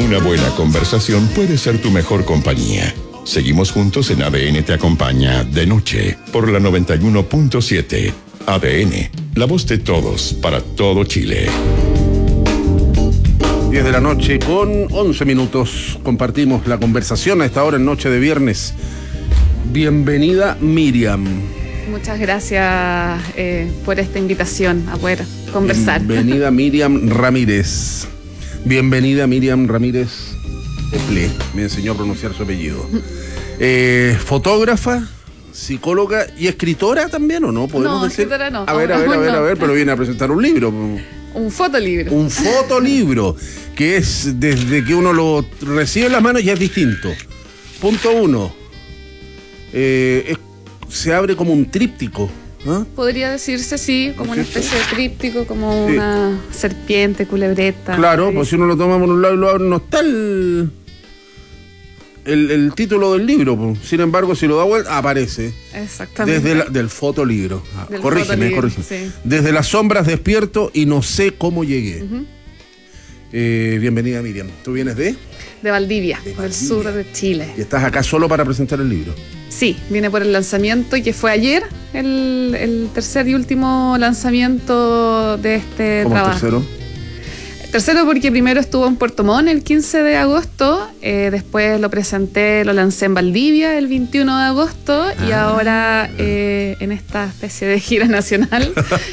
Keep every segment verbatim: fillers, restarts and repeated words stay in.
Una buena conversación puede ser tu mejor compañía. Seguimos juntos en A D N Te Acompaña de noche por la noventa y uno punto siete. A D N, la voz de todos para todo Chile. diez de la noche con once minutos. Compartimos la conversación a esta hora en noche de viernes. Bienvenida, Miriam. Muchas gracias eh, por esta invitación a poder conversar. Bienvenida, Miriam Ramírez. Bienvenida, Miriam Ramírez Eple. Me enseñó a pronunciar su apellido. Eh, fotógrafa, psicóloga y escritora también, ¿o no? ¿Podemos no, decir? escritora no. A ver, a ver, a ver, a ver, pero viene a presentar un libro. Un fotolibro. Un fotolibro, que es desde que uno lo recibe en las manos ya es distinto. Punto uno. Eh, es, se abre como un tríptico. ¿Ah? Podría decirse, sí, como una especie de tríptico, como sí. una serpiente, culebreta. Claro, pues si uno lo toma por un lado y lo abre, no está el, el, el título del libro. Pues. Sin embargo, si lo da vuelta, aparece. Exactamente. Desde la, del fotolibro. Ah, del corrígeme, fotolibro, corrígeme. Sí. Desde las sombras despierto y no sé cómo llegué. Uh-huh. eh, bienvenida, Miriam. ¿Tú vienes de? De Valdivia, de Valdivia, del sur de Chile. ¿Y estás acá solo para presentar el libro? Sí, vine por el lanzamiento, que fue ayer, el, el tercer y último lanzamiento de este ¿Cómo trabajo. tercero? Tercero porque primero estuvo en Puerto Montt el quince de agosto, eh, después lo presenté, lo lancé en Valdivia el veintiuno de agosto ah. y ahora eh, en esta especie de gira nacional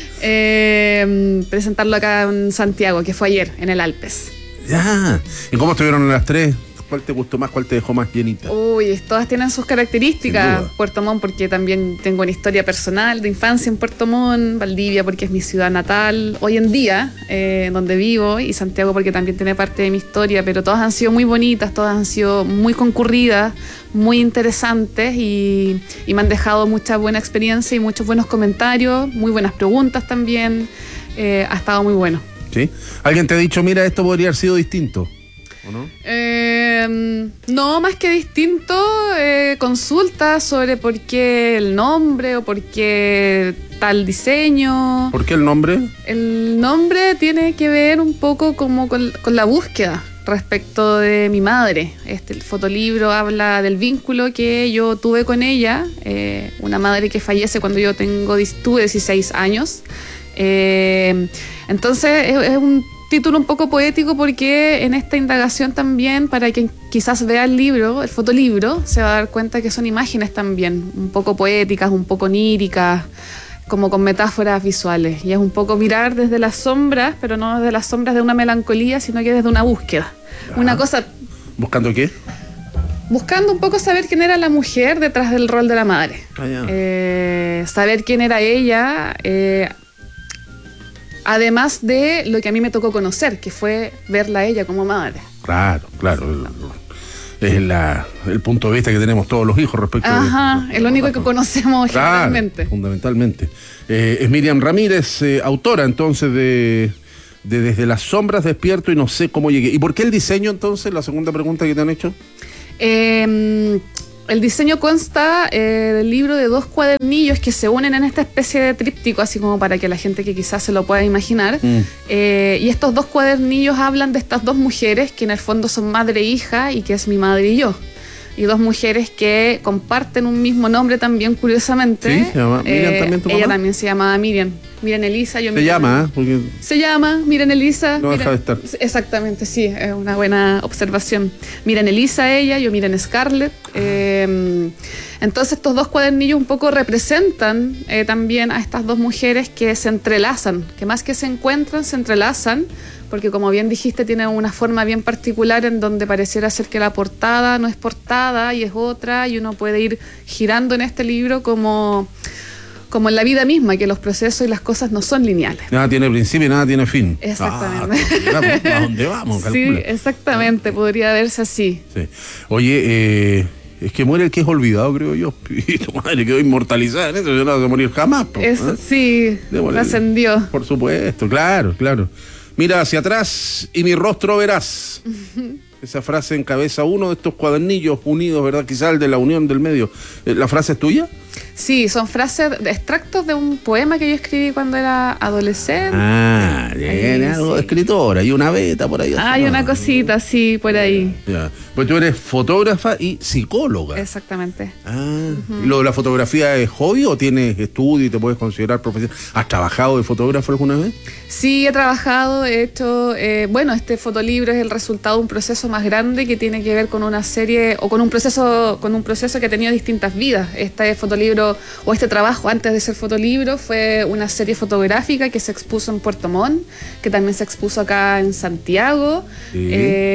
eh, presentarlo acá en Santiago, que fue ayer, en el Alpes. Ya, ¿y cómo estuvieron las tres? ¿Cuál te gustó más? ¿Cuál te dejó más llenita? Uy, todas tienen sus características. Puerto Montt porque también tengo una historia personal de infancia en Puerto Montt, Valdivia porque es mi ciudad natal hoy en día, eh, donde vivo, y Santiago porque también tiene parte de mi historia, pero todas han sido muy bonitas, todas han sido muy concurridas, muy interesantes y, y me han dejado mucha buena experiencia y muchos buenos comentarios, muy buenas preguntas también. Eh, ha estado muy bueno. ¿Sí? ¿Alguien te ha dicho, mira, esto podría haber sido distinto? ¿O no? Eh, no, más que distinto, eh, consultas sobre por qué el nombre o por qué tal diseño. ¿Por qué el nombre? El nombre tiene que ver un poco como con, con la búsqueda respecto de mi madre. Este, el fotolibro habla del vínculo que yo tuve con ella, eh, una madre que fallece cuando yo tengo, tuve dieciséis años. Eh, entonces es, es un título un poco poético porque en esta indagación también, para quien quizás vea el libro, el fotolibro, se va a dar cuenta que son imágenes también un poco poéticas, un poco oníricas, como con metáforas visuales, y es un poco mirar desde las sombras, pero no desde las sombras de una melancolía, sino que desde una búsqueda. Ah. Una cosa... ¿Buscando qué? Buscando un poco saber quién era la mujer detrás del rol de la madre. Ah, yeah. eh, saber quién era ella, eh, además de lo que a mí me tocó conocer, que fue verla a ella como madre. Claro, claro. Es la, el punto de vista que tenemos todos los hijos respecto Ajá, de... Ajá, es lo único que conocemos claro, generalmente. Fundamentalmente. Eh, es Miriam Ramírez, eh, autora entonces de, de Desde las sombras despierto y no sé cómo llegué. ¿Y por qué el diseño entonces? La segunda pregunta que te han hecho. Eh... El diseño consta eh, del libro de dos cuadernillos que se unen en esta especie de tríptico, así como para que la gente que quizás se lo pueda imaginar. Mm. Eh, y estos dos cuadernillos hablan de estas dos mujeres que en el fondo son madre e hija y que es mi madre y yo. Y dos mujeres que comparten un mismo nombre también, curiosamente. Sí, se llama Miriam, eh, también tu mamá. Ella también se llamaba Miriam. Miriam Elisa. Yo se Miriam, llama, ¿eh? Porque se llama Miriam Elisa. No Miriam, deja de estar. Exactamente, sí, es una buena observación. Miriam Elisa, ella, yo Miriam Scarlett. Eh, entonces estos dos cuadernillos un poco representan eh, también a estas dos mujeres que se entrelazan, que más que se encuentran, se entrelazan, porque como bien dijiste, tiene una forma bien particular en donde pareciera ser que la portada no es portada y es otra, y uno puede ir girando en este libro como, como en la vida misma, que los procesos y las cosas no son lineales. Nada tiene principio y nada tiene fin. Exactamente. Ah, ¿a dónde vamos? Calcula. Sí, exactamente, podría verse así. Sí. Oye, eh... es que muere el que es olvidado, creo yo. Y tu madre quedó inmortalizada en eso, yo no voy a morir jamás. Po, es, ¿eh? Sí, trascendió. Por supuesto, claro, claro. Mira hacia atrás y mi rostro verás. Uh-huh. Esa frase encabeza uno de estos cuadernillos unidos, ¿verdad? Quizá el de la unión del medio. ¿La frase es tuya? Sí, son frases, de extractos de un poema que yo escribí cuando era adolescente. Ah, bien, Ahí, algo sí. de escritora y una beta por ahí. Hay una cosita, sí, por ahí. Ya. Pues tú eres fotógrafa y psicóloga. Exactamente. Ah, uh-huh. ¿Y lo de la fotografía es hobby o tienes estudio y te puedes considerar profesional? ¿Has trabajado de fotógrafo alguna vez? Sí, he trabajado, he hecho, eh, bueno, este fotolibro es el resultado de un proceso más grande que tiene que ver con una serie, o con un proceso, con un proceso que ha tenido distintas vidas. Este fotolibro, o este trabajo antes de ser fotolibro, fue una serie fotográfica que se expuso en Puerto Montt, que también se expuso acá en Santiago. Sí.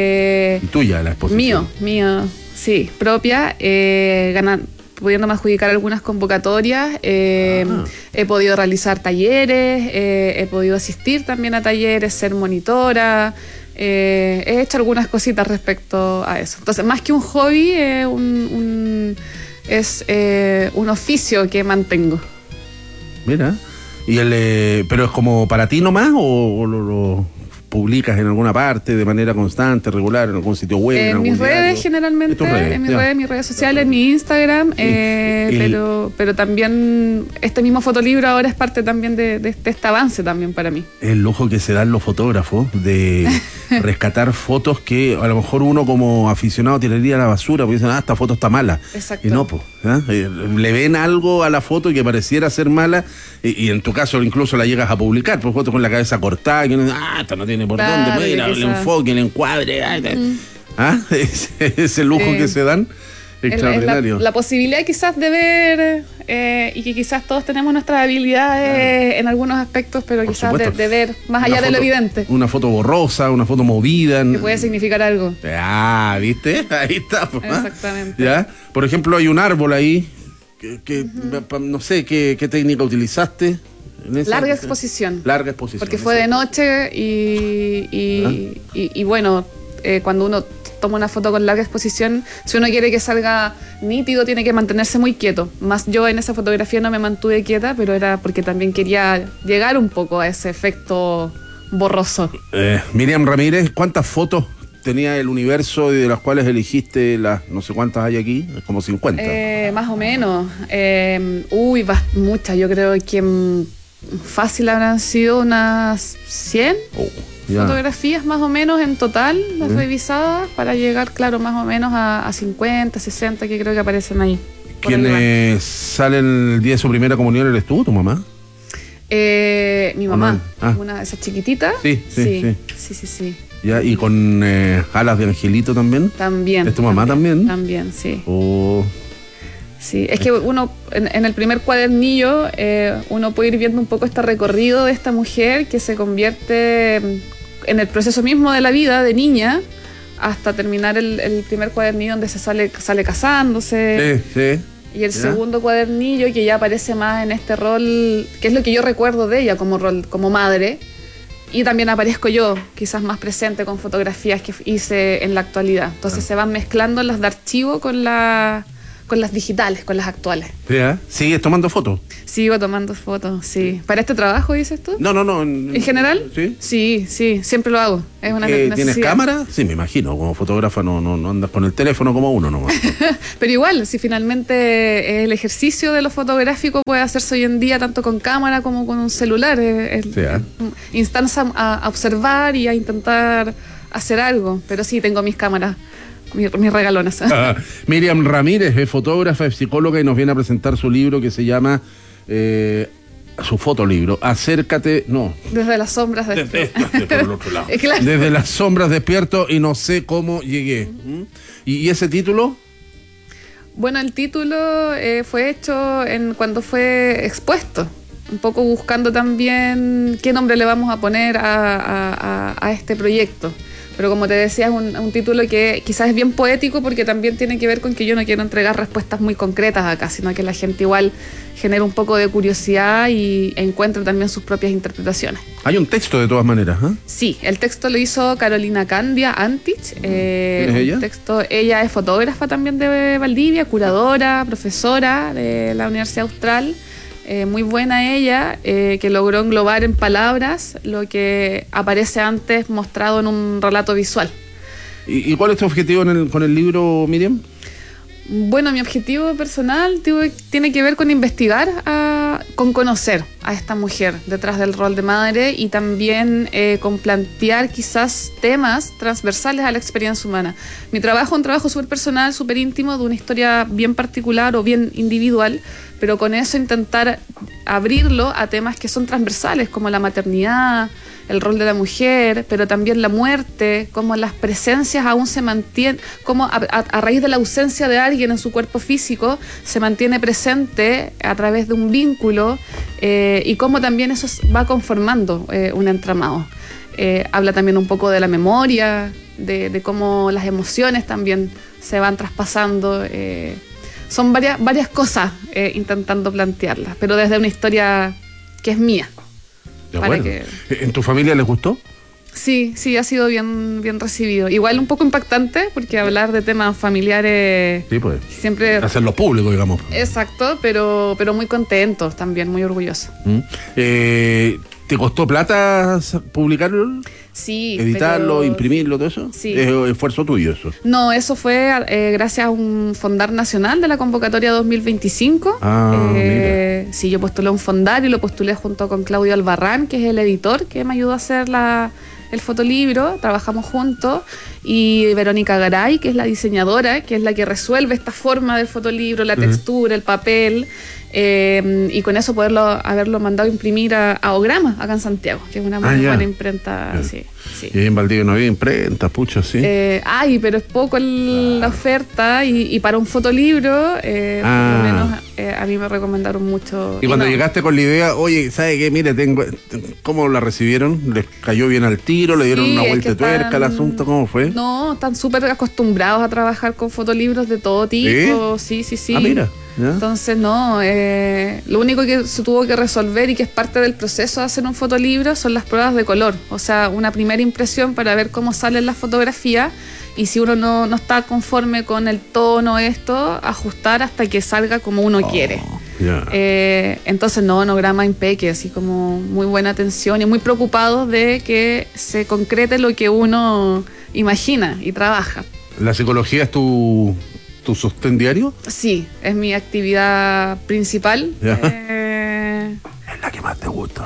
Eh, ¿Y tuya la exposición? Mío, mío, sí, propia, eh, ganan, pudiéndome adjudicar algunas convocatorias. Eh, ah. He podido realizar talleres, eh, he podido asistir también a talleres, ser monitora. Eh, he hecho algunas cositas respecto a eso. Entonces, más que un hobby, eh, un, un, es eh, un oficio que mantengo. Mira, y el, eh, pero es como para ti nomás o, o lo, lo publicas en alguna parte de manera constante, regular, en algún sitio web? En, en mis redes diario? generalmente, ¿En, redes? en mis Ya. redes, mis redes sociales, en mi Instagram, eh, el, pero, pero también este mismo fotolibro ahora es parte también de, de, de este avance también para mí. El lujo que se dan los fotógrafos de rescatar fotos que a lo mejor uno como aficionado tiraría a la basura porque dicen, ah, esta foto está mala. Exacto. Y no, pues, ¿eh? Le ven algo a la foto que pareciera ser mala y, y en tu caso incluso la llegas a publicar, pues fotos con la cabeza cortada, que uno, ah, esta no tiene por Claro, dónde, mira, que el esa- enfoque, el encuadre, ah, Mm. ¿ah? Ese, ese lujo Sí. que se dan, Es la- extraordinario. Es la, la posibilidad quizás de ver eh, y que quizás todos tenemos nuestras habilidades en algunos aspectos, pero Por quizás de, supuesto. de ver más Una allá de lo foto- evidente, Una foto borrosa, una foto movida. que puede significar algo. Ah, ¿viste? Ahí está. pues, ¿ah? Exactamente. ¿Ya? Por ejemplo, hay un árbol ahí, que, que pa- no sé qué, qué técnica utilizaste. en esa- Larga exposición. Larga exposición. Porque fue de exacto. noche y, y, Ah. y, y bueno, eh, cuando uno toma una foto con larga exposición, si uno quiere que salga nítido, tiene que mantenerse muy quieto. Más yo en esa fotografía no me mantuve quieta, pero era porque también quería llegar un poco a ese efecto borroso. Eh, Miriam Ramírez, ¿cuántas fotos tenía el universo y de las cuales elegiste las no sé cuántas hay aquí? Como cincuenta. Eh, más o menos. Eh, uy, bast- muchas. Yo creo que mm, fácil habrán sido unas cien Oh, ya. fotografías más o menos en total, las Mm. revisadas, para llegar, claro, más o menos a, a cincuenta, sesenta que creo que aparecen ahí. Por ahí va. ¿Quién sale el día de su primera comunión? ¿Eres tú o tu mamá? Eh, mi mamá, no? Ah. una de esas chiquititas. Sí, sí, sí, sí, sí, sí. ¿Ya? ¿Y con eh, alas de angelito también? También. ¿Es tu mamá también? También, sí. Oh, Sí, es que uno, en, en el primer cuadernillo, eh, uno puede ir viendo un poco este recorrido de esta mujer que se convierte mm, en el proceso mismo de la vida de niña, hasta terminar el, el primer cuadernillo donde se sale, sale casándose. sí, sí. Y el Ya. segundo cuadernillo que ya aparece más en este rol, que es lo que yo recuerdo de ella como rol, como madre. Y también aparezco yo, quizás más presente con fotografías que hice en la actualidad. Entonces se van mezclando las de archivo con, la, con las digitales, con las actuales. ¿Ya? ¿Sigues tomando fotos? Sigo tomando fotos, sí. ¿Para este trabajo dices tú? No, no, no. ¿En, ¿En general? Sí. Sí, sí, siempre lo hago. Es una Eh, necesidad. ¿Tienes cámara? Sí, me imagino. Como fotógrafa no, no, no andas con el teléfono como uno nomás. Pero igual, si finalmente el ejercicio de lo fotográfico puede hacerse hoy en día tanto con cámara como con un celular. Es, es Sí, ¿eh? instancia a, a observar y a intentar hacer algo. Pero sí, tengo mis cámaras, mis, mis regalonas. Ah, Miriam Ramírez es fotógrafa, es psicóloga y nos viene a presentar su libro que se llama, eh, su fotolibro, Acércate, no, Desde las sombras de... desde, desde por el otro lado. Es que la- Desde las sombras despierto y no sé cómo llegué. ¿Mm? ¿Y, y ese título? Bueno, el título eh, fue hecho en cuando fue expuesto, un poco buscando también qué nombre le vamos a poner a, a- a- a este proyecto. Pero como te decía, es un, un título que quizás es bien poético porque también tiene que ver con que yo no quiero entregar respuestas muy concretas acá, sino que la gente igual genere un poco de curiosidad y e encuentre también sus propias interpretaciones. Hay un texto de todas maneras, ¿eh? Sí, el texto lo hizo Carolina Candia Antich. Eh, ¿Quién es ella? un texto, ella es fotógrafa también de Valdivia, curadora, profesora de la Universidad Austral. Eh, muy buena ella, eh, que logró englobar en palabras lo que aparece antes mostrado en un relato visual. ¿Y, y cuál es tu objetivo en el- con el libro, Miriam? Bueno, mi objetivo personal tuve- tiene que ver con investigar, a- con conocer a esta mujer detrás del rol de madre y también eh, con plantear quizás temas transversales a la experiencia humana. Mi trabajo es un trabajo súper personal, súper íntimo, de una historia bien particular o bien individual, pero con eso intentar abrirlo a temas que son transversales, como la maternidad, el rol de la mujer, pero también la muerte, cómo las presencias aún se mantienen, cómo a, a, a raíz de la ausencia de alguien en su cuerpo físico se mantiene presente a través de un vínculo eh, y cómo también eso va conformando eh, un entramado. Eh, habla también un poco de la memoria, de, de cómo las emociones también se van traspasando. Eh, son varias, varias cosas eh, intentando plantearlas, pero desde una historia que es mía. Ya, Para bueno. que- ¿En tu familia les gustó? Sí, sí, ha sido bien, bien recibido. Igual un poco impactante, porque hablar de temas familiares Sí, pues. siempre... Hacerlo público, digamos. Exacto, pero, pero muy contentos también, muy orgullosos. ¿Mm? Eh, ¿Te costó plata sa- publicarlo? Sí. ¿Editarlo, pero- imprimirlo, todo eso? Sí. Es esfuerzo tuyo eso. No, eso fue eh, gracias a un fondar nacional de la convocatoria dos mil veinticinco. Ah, eh, sí, yo postulé un fondar y lo postulé junto con Claudio Albarrán, que es el editor que me ayudó a hacer la, el fotolibro. Trabajamos juntos. Y Verónica Garay, que es la diseñadora, que es la que resuelve esta forma del fotolibro, la textura, el papel. Eh, y con eso poderlo haberlo mandado a imprimir a, a Ograma, acá en Santiago, que es una muy Ah, ya. buena imprenta. Ya. Sí, sí. Y en Valdivia no había imprenta, pucha, sí. Eh, ay, pero es poco el- la oferta y, y para un fotolibro, eh, Ah. por lo menos eh, a mí me recomendaron mucho. Y cuando no. llegaste con la idea, oye, ¿sabe qué? Mire, tengo, ¿cómo la recibieron? ¿Les cayó bien al tiro? ¿Le dieron Sí, una es vuelta que de tuerca al están- asunto? ¿Cómo fue? No, están súper acostumbrados a trabajar con fotolibros de todo tipo. Sí, sí, sí. Ah, mira. ¿ya? Entonces, no, eh, lo único que se tuvo que resolver y que es parte del proceso de hacer un fotolibro son las pruebas de color. O sea, una primera impresión para ver cómo salen las fotografías y si uno no, no está conforme con el tono, esto, ajustar hasta que salga como uno quiere. Ya. Eh, entonces, no, Ograma impeque, así como muy buena atención y muy preocupados de que se concrete lo que uno imagina y trabaja. ¿La psicología es tu, tu sostén diario? Sí, es mi actividad principal. Ya. Eh, Es la que más te gusta.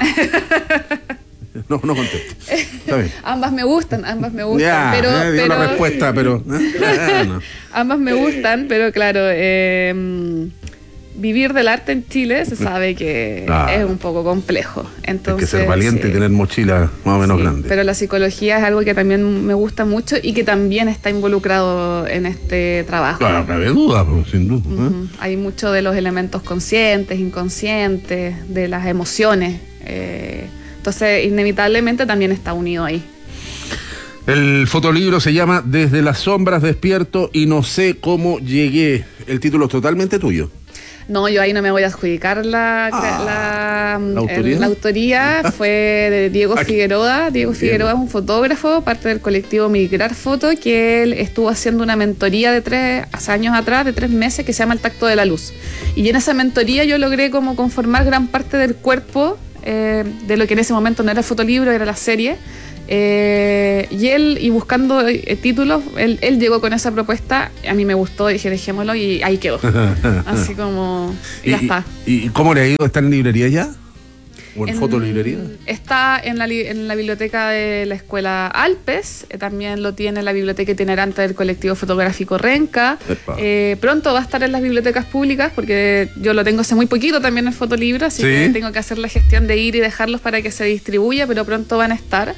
No, no contestes. Está bien. ambas me gustan, ambas me gustan. Ya, pero, eh, dio pero- una respuesta, pero... Ah, no. ambas me gustan, pero claro, eh, vivir del arte en Chile se sabe que Ah. es un poco complejo. Hay Entonces, que ser valiente sí. y tener mochila más o menos Sí, grande. pero la psicología es algo que también me gusta mucho y que también está involucrado en este trabajo. Claro, no cabe duda, pues, sin duda. ¿eh? Ujú. Hay mucho de los elementos conscientes, inconscientes, de las emociones. eh, entonces, inevitablemente también está unido ahí. El fotolibro se llama Desde las sombras despierto y no sé cómo llegué. El título es totalmente tuyo. No, yo ahí no me voy a adjudicar la, Ah, la, ¿la autoría? el- la autoría. Fue de Diego Aquí. Figueroa. Diego Figueroa es un fotógrafo, parte del colectivo Migrar Foto, que él estuvo haciendo una mentoría de tres hace años atrás, de tres meses, que se llama El Tacto de la Luz. Y en esa mentoría yo logré como conformar gran parte del cuerpo eh, de lo que en ese momento no era el fotolibro, era la serie. Eh, y él, y buscando eh, títulos, él, él llegó con esa propuesta, a mí me gustó, dije dejémoslo y ahí quedó. Así como, ya ¿Y, está. y, y cómo le ha ido? ¿Está en librería ya? ¿O en, En- fotolibrería? Está en la, li- en la biblioteca de la escuela Alpes, eh, también lo tiene en la biblioteca itinerante del colectivo fotográfico Renca. Epa. Eh, pronto va a estar en las bibliotecas públicas porque yo lo tengo hace muy poquito también el fotolibro, así Sí. que tengo que hacer la gestión de ir y dejarlos para que se distribuya, pero pronto van a estar.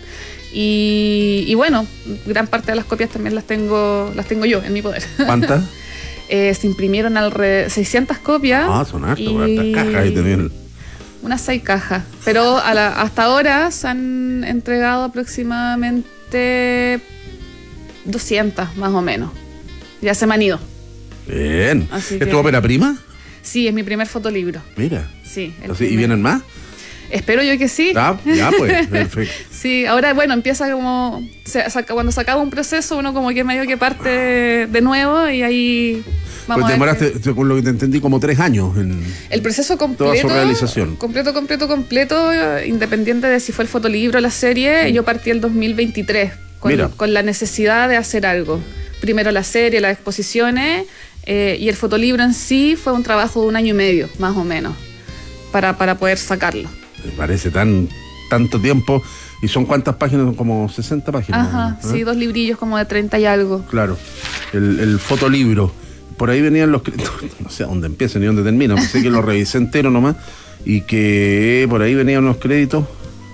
Y, y bueno, gran parte de las copias también las tengo, las tengo yo en mi poder. ¿Cuántas? Eh, se imprimieron alrededor seiscientas copias. Ah, son hartas, y- por hartas cajas ahí tenían. Unas seis cajas. Pero a la- hasta ahora se han entregado aproximadamente doscientas, más o menos. Ya se me han ido. Bien. Así ¿Es que- tu ópera prima? Sí, es mi primer fotolibro. Mira. Sí. el Así, ¿y primer. vienen más? Espero yo que sí. Ah, ya pues, perfecto. Sí, ahora bueno, empieza como... se- saca- cuando se acaba un proceso, uno como que medio que parte de nuevo y ahí... Vamos Pues a ver demoraste, qué- según lo que te entendí, como tres años en... El proceso completo, Toda su realización. completo, completo, completo, eh, independiente de si fue el fotolibro o la serie, yo partí el dos mil veintitrés con, Mira. con la necesidad de hacer algo. Primero la serie, las exposiciones, Eh, y el fotolibro en sí fue un trabajo de un año y medio, más o menos, para, para poder sacarlo. Me parece tan tanto tiempo. ¿Y son cuántas páginas? Son como sesenta páginas. Ajá, ¿eh? sí, dos librillos como de treinta y algo. Claro, el, el fotolibro. Por ahí venían los... No sé a dónde empiezan ni dónde terminan. Pensé que lo revisé entero nomás. Y que por ahí venían unos créditos.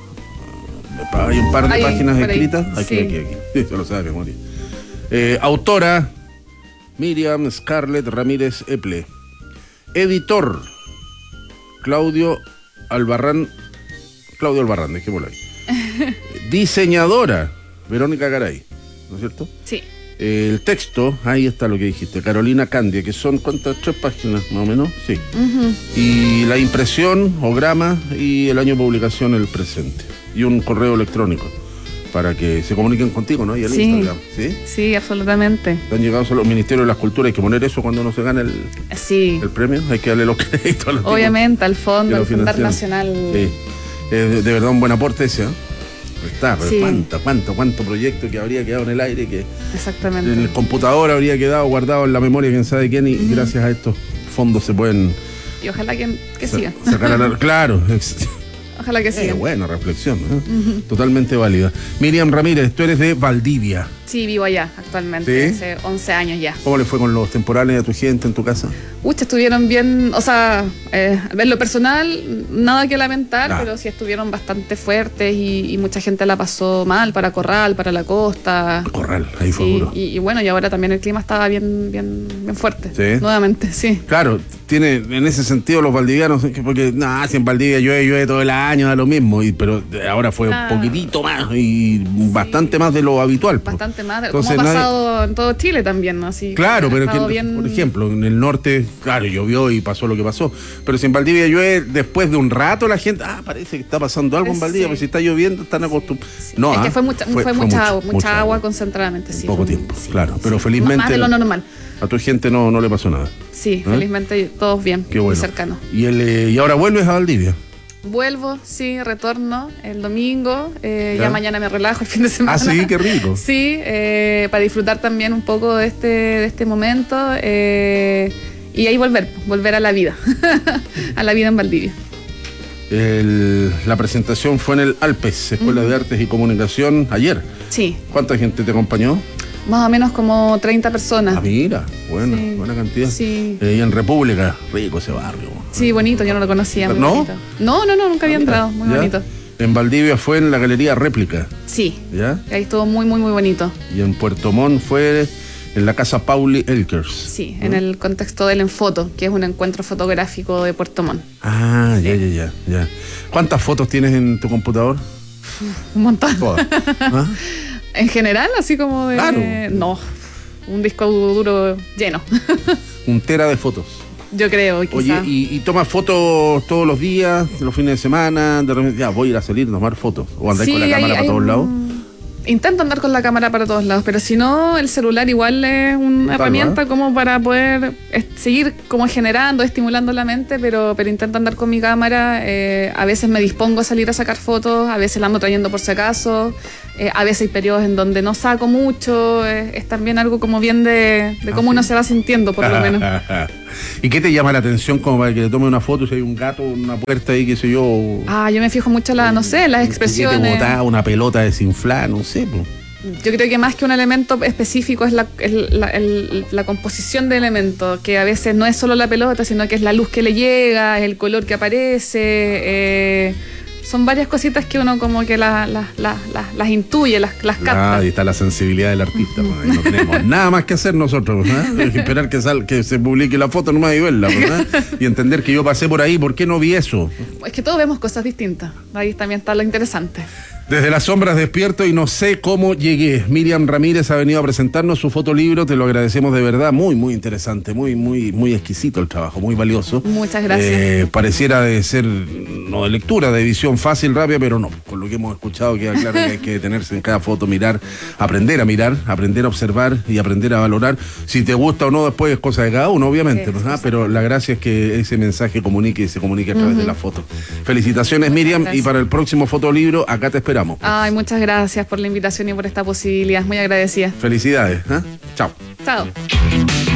Hay un par de ahí, páginas escritas. Ahí, aquí, sí. aquí, aquí. Se lo sabe, memoria. Eh, autora, Miriam Scarlett Ramírez Eple. Editor, Claudio Albarrán. Claudio Albarrán, dejémoslo ahí. Diseñadora, Verónica Garay, ¿no es cierto? Sí. Eh, el texto, ahí está lo que dijiste, Carolina Candia, que son, ¿cuántas? Tres páginas, más o menos, sí. Uh-huh. Y la impresión o grama y el año de publicación, el presente. Y un correo electrónico para que se comuniquen contigo, ¿no? Y el Sí. Instagram, ¿sí? Sí, absolutamente. Te han llegado solo los ministerios de las culturas, hay que poner eso cuando uno se gana el, Sí. el premio, hay que darle los créditos a los tipos Obviamente, al fondo, que lo al Fondo financiaron. Nacional. Sí. Eh, de, de verdad un buen aporte ese, ¿eh? Está, pero Sí. cuánto, cuánto, cuánto proyecto que habría quedado en el aire, que Exactamente. en el computador habría quedado guardado en la memoria, quién sabe quién, y uh-huh. gracias a estos fondos se pueden Y ojalá que, que sa- siga. sacar a la... Claro, ex- Ojalá que siga. eh, buena reflexión, ¿eh? Uh-huh. Totalmente válida. Miriam Ramírez, tú eres de Valdivia. Sí, vivo allá actualmente, ¿Sí? hace once años ya. ¿Cómo le fue con los temporales a tu gente en tu casa? Uy, estuvieron bien, o sea, eh, en lo personal, nada que lamentar, Ah. pero sí estuvieron bastante fuertes y, y mucha gente la pasó mal para Corral, para la costa. Corral, ahí fue Sí, duro. y, y bueno, y ahora también el clima estaba bien, bien, bien fuerte. ¿Sí? Nuevamente, sí. Claro, tiene en ese sentido los valdivianos, que porque nada, si en Valdivia llueve, llueve todo el año, da lo mismo, y, pero ahora fue Claro. un poquitito más y bastante más de lo habitual. pues. Bastante más, de, Entonces, como ha nadie- pasado en todo Chile también, ¿no? Así, Claro, ha pero es que, estado bien- por ejemplo, en el norte, claro, llovió y pasó lo que pasó. Pero si en Valdivia llueve, después de un rato la gente, ah, parece que está pasando algo en Sí. Valdivia, pero si está lloviendo, están acostumbrados. Sí. No, es ah, que fue mucha, fue, mucha, mucho, agua, mucha, mucha agua concentradamente, sí. En poco fue- tiempo, sí, claro. Pero sí. felizmente Más de lo normal. a tu gente no, no le pasó nada. Sí, ¿Eh? felizmente todos bien, Qué muy bueno. cercanos. Y, el, eh, y ahora vuelves a Valdivia. Vuelvo, sí, retorno el domingo. eh, ¿Ya? ya mañana me relajo el fin de semana. Ah, sí, qué rico. Sí, eh, para disfrutar también un poco de este, de este momento. eh, y ahí volver, volver a la vida. A la vida en Valdivia. El- la presentación fue en el Alpes, Escuela de Artes y Comunicación, ayer. Sí, ¿Cuánta gente te acompañó? más o menos como treinta personas. Ah, mira, bueno, Sí. buena cantidad. Sí. Eh, y en República, rico ese barrio. Sí, bonito, yo no lo conocía. Muy ¿No? bonito. No, no, no, nunca había Ah, mira, entrado. Muy ya. bonito. En Valdivia fue en la Galería Réplica, Sí, ¿ya? ahí estuvo muy, muy, muy bonito. Y en Puerto Montt fue en la Casa Pauli Elkers. Sí, en el contexto del Enfoto, que es un encuentro fotográfico de Puerto Montt. Ah, ya, ya, ya, ya. ¿Cuántas fotos tienes en tu computador? Un montón. Todas. ¿Ah? En general, así como de... Claro. No, un disco duro lleno. Un tera de fotos. Yo creo, quizá. Oye, ¿y, y tomas fotos todos los días, los fines de semana? De repente, ya, voy a ir a salir a tomar fotos. ¿O andáis Sí, con la cámara hay- para hay todos un- lados? Intento andar con la cámara para todos lados, pero si no, el celular igual es una Tal, herramienta ¿va? como para poder es- seguir como generando, estimulando la mente, pero, pero intento andar con mi cámara. eh, a veces me dispongo a salir a sacar fotos, a veces la ando trayendo por si acaso, eh, a veces hay periodos en donde no saco mucho, eh, es también algo como bien de, de cómo Ah, uno sí. se va sintiendo, por lo menos. ¿Y qué te llama la atención como para que le tome una foto si hay un gato, una puerta ahí, qué sé yo? Ah, yo me fijo mucho, la, no sé, las un expresiones. juguete botado, una pelota desinflada, no sé. Pues. Yo creo que más que un elemento específico es la, es la, el- la composición de elementos, que a veces no es solo la pelota, sino que es la luz que le llega, el color que aparece. eh, son varias cositas que uno como que la- la- la- la- las intuye, las, las capta. Ah, ahí está la sensibilidad del artista. Pues, ahí no tenemos nada más que hacer nosotros. ¿Eh? Hay que esperar que, sal, que se publique la foto nomás y verla. Pues, ¿eh? Y entender que yo pasé por ahí, ¿por qué no vi eso? Es que todos vemos cosas distintas. Ahí también está lo interesante. Desde las sombras despierto y no sé cómo llegué. Miriam Ramírez ha venido a presentarnos su fotolibro, te lo agradecemos de verdad, muy, muy interesante, muy, muy, muy exquisito el trabajo, muy valioso. Muchas gracias. Eh, pareciera de ser, no de lectura, de edición fácil, rápida, pero no. Con lo que hemos escuchado queda claro que hay que detenerse en cada foto, mirar, aprender a mirar, aprender a observar y aprender a valorar. Si te gusta o no después es cosa de cada uno, obviamente, Sí, ¿no? sí, Ah, sí. pero la gracia es que ese mensaje comunique y se comunique a través de la foto. Felicitaciones, Miriam, gracias. y para el próximo fotolibro, acá te esperamos. Ay, muchas gracias por la invitación y por esta posibilidad. Muy agradecida. Felicidades. ¿eh? Chao. Chao.